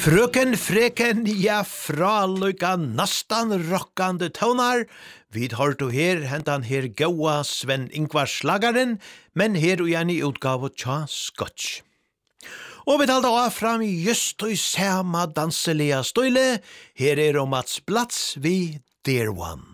Freken, ja, fra lykka nastan rockande tonar. Vi har du her, hentan her gaua Sven Ingvar slagaren, men her og gjerne i utgave tja Scotch. Og vi talte av fram just og sama danselige støyle, her Mats Blats vi Dear One.